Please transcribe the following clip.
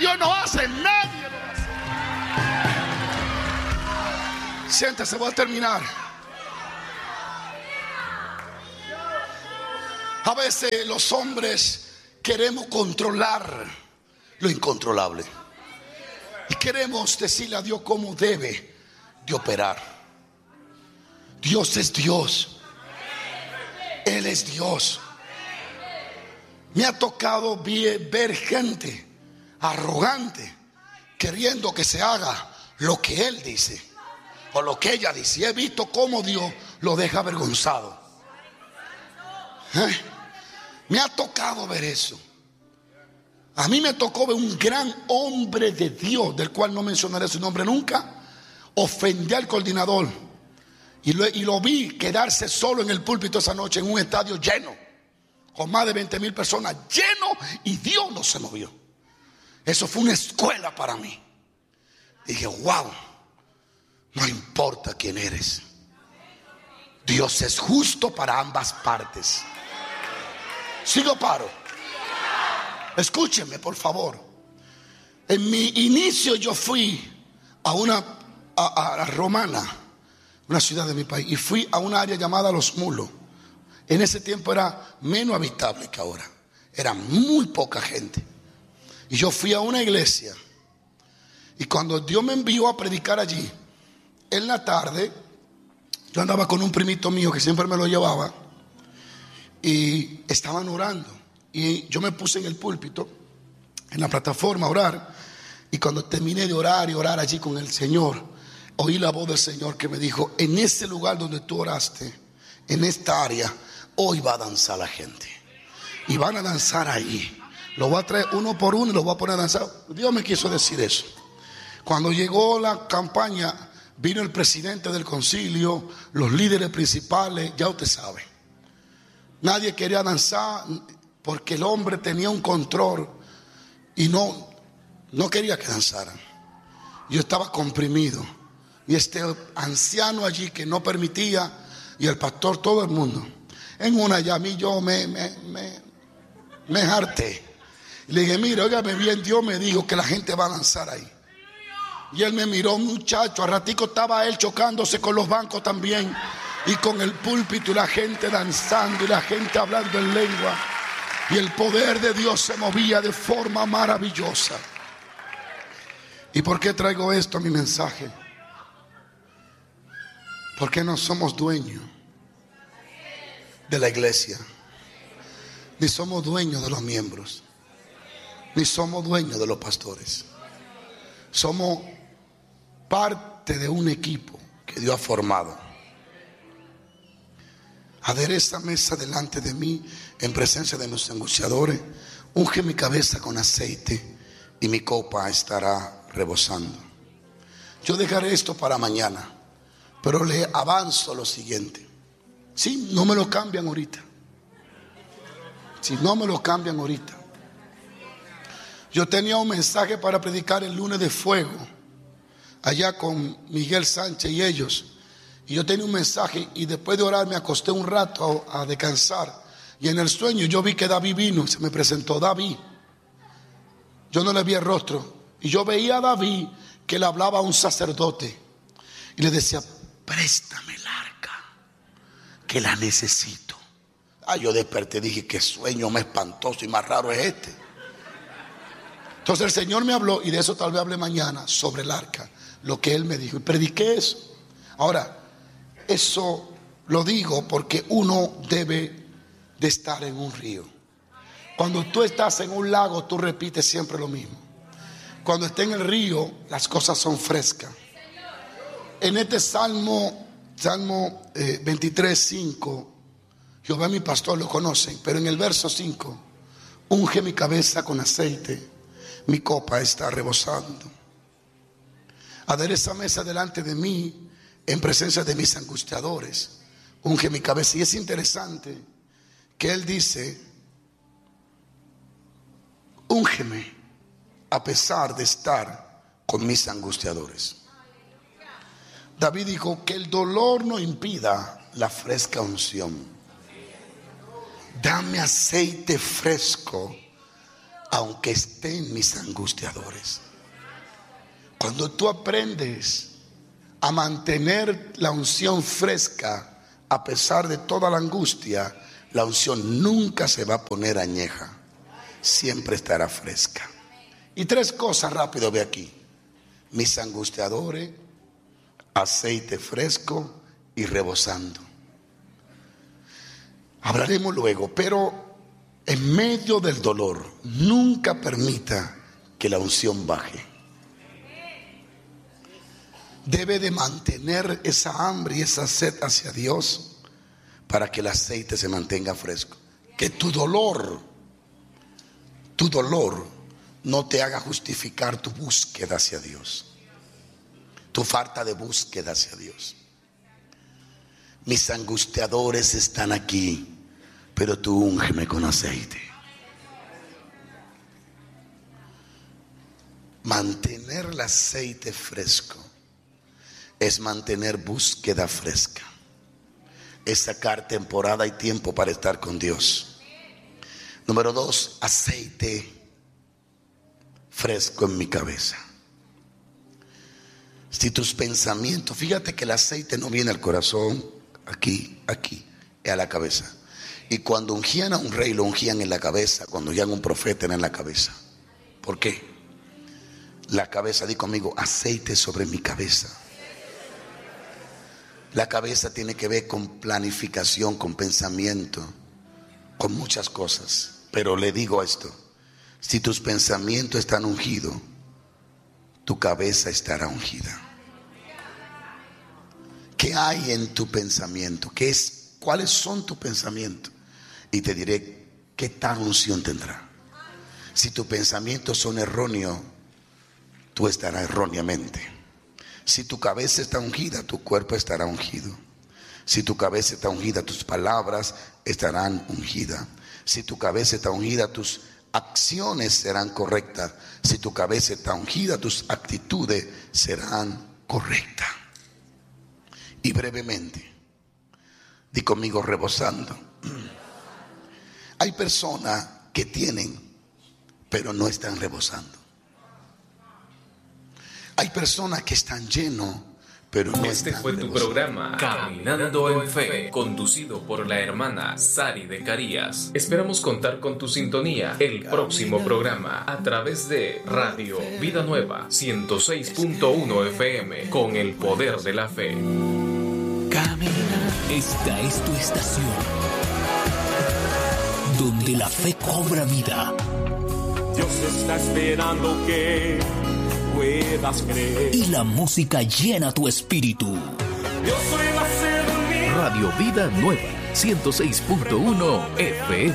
Dios no hace, nadie lo hace. Siéntese, voy a terminar. A veces los hombres queremos controlar lo incontrolable y queremos decirle a Dios cómo debe de operar. Dios es Dios. Él es Dios. Me ha tocado ver gente arrogante queriendo que se haga lo que Él dice o lo que ella dice. Y he visto cómo Dios lo deja avergonzado. Me ha tocado ver eso. A mí me tocó ver un gran hombre de Dios, del cual no mencionaré su nombre nunca, ofender al coordinador. Y lo vi quedarse solo en el púlpito esa noche en un estadio lleno, con más de 20,000 personas, lleno, y Dios no se movió. Eso fue una escuela para mí. Dije, wow, no importa quién eres, Dios es justo para ambas partes. ¿Sigo paro? Escúchenme, por favor. En mi inicio yo fui a Romana, una ciudad de mi país, y fui a un área llamada Los Mulos. En ese tiempo era menos habitable que ahora. Era muy poca gente. Y yo fui a una iglesia. Y cuando Dios me envió a predicar allí, en la tarde, yo andaba con un primito mío que siempre me lo llevaba. Y estaban orando. Y yo me puse en el púlpito, en la plataforma, a orar. Y cuando terminé de orar y orar allí con el Señor, oí la voz del Señor que me dijo: en ese lugar donde tú oraste, en esta área, hoy va a danzar la gente. Y van a danzar ahí. Lo voy a traer uno por uno y lo voy a poner a danzar. Dios me quiso decir eso. Cuando llegó la campaña, vino el presidente del concilio, los líderes principales, ya usted sabe. Nadie quería danzar porque el hombre tenía un control y no quería que danzaran. Yo estaba comprimido. Y este anciano allí que no permitía, y el pastor, todo el mundo. En una ya a mí yo me harté. Y le dije: mire, óigame bien, Dios me dijo que la gente va a danzar ahí. Y él me miró, muchacho, a ratico estaba él chocándose con los bancos también, y con el púlpito, y la gente danzando, y la gente hablando en lengua. Y el poder de Dios se movía de forma maravillosa. ¿Y por qué traigo esto a mi mensaje? Porque no somos dueños de la iglesia, ni somos dueños de los miembros, ni somos dueños de los pastores. Somos parte de un equipo que Dios ha formado. Adereza mesa delante de mí en presencia de mis angustiadores. Unge mi cabeza con aceite y mi copa estará rebosando. Yo dejaré esto para mañana, pero le avanzo lo siguiente. Si no me lo cambian ahorita. Si no me lo cambian ahorita. Yo tenía un mensaje para predicar el lunes de fuego, allá con Miguel Sánchez y ellos. Y yo tenía un mensaje, y después de orar me acosté un rato a descansar. Y en el sueño yo vi que David vino, se me presentó David. Yo no le vi el rostro. Y yo veía a David que le hablaba a un sacerdote. Y le decía: préstame el arca, que la necesito. Yo desperté y dije: qué sueño más espantoso y más raro es este. Entonces el Señor me habló, y de eso tal vez hable mañana, sobre el arca, lo que Él me dijo. Y prediqué eso. Ahora, eso lo digo porque uno debe de estar en un río. Cuando tú estás en un lago, tú repites siempre lo mismo. Cuando estés en el río, las cosas son frescas. En este Salmo 23:5, Jehová mi pastor, lo conocen, pero en el verso 5, unge mi cabeza con aceite, mi copa está rebosando. Adereza mesa delante de mí en presencia de mis angustiadores. Unge mi cabeza. Y es interesante que él dice: úngeme a pesar de estar con mis angustiadores. David dijo: que el dolor no impida la fresca unción. Dame aceite fresco aunque estén mis angustiadores. Cuando tú aprendes a mantener la unción fresca a pesar de toda la angustia, la unción nunca se va a poner añeja, siempre estará fresca. Y 3 cosas rápido, ve aquí: mis angustiadores, aceite fresco y rebosando. Hablaremos luego, pero en medio del dolor, nunca permita que la unción baje. Debe de mantener esa hambre y esa sed hacia Dios para que el aceite se mantenga fresco. Que tu dolor no te haga justificar tu búsqueda hacia Dios, tu falta de búsqueda hacia Dios. Mis angustiadores están aquí, pero tú úngeme con aceite. Mantener el aceite fresco es mantener búsqueda fresca, es sacar temporada y tiempo para estar con Dios. Número 2, aceite fresco en mi cabeza. Si tus pensamientos, fíjate que el aceite no viene al corazón, aquí, es a la cabeza. Y cuando ungían a un rey, lo ungían en la cabeza. Cuando ungían a un profeta, era en la cabeza. ¿Por qué? La cabeza, di conmigo, aceite sobre mi cabeza. La cabeza tiene que ver con planificación, con pensamiento, con muchas cosas. Pero le digo esto: si tus pensamientos están ungidos, tu cabeza estará ungida. ¿Qué hay en tu pensamiento? ¿Cuáles son tus pensamientos? Y te diré qué tal unción tendrá. Si tus pensamientos son erróneos, tú estarás erróneamente. Si tu cabeza está ungida, tu cuerpo estará ungido. Si tu cabeza está ungida, tus palabras estarán ungidas. Si tu cabeza está ungida, tus acciones serán correctas. Si tu cabeza está ungida, tus actitudes serán correctas. Y brevemente, di conmigo, rebosando. Hay personas que tienen, pero no están rebosando. Hay personas que están llenos, pero no Este están fue tu rebosando. programa Caminando en Fe, conducido por la hermana Sari de Carías. Esperamos contar con tu sintonía el próximo programa a través de Radio Vida Nueva 106.1 FM, con el poder de la fe. Camina. Esta es tu estación, donde la fe cobra vida. Dios está esperando que puedas creer. Y la música llena tu espíritu. Yo soy la sed de mi Radio Vida Nueva 106.1 FM.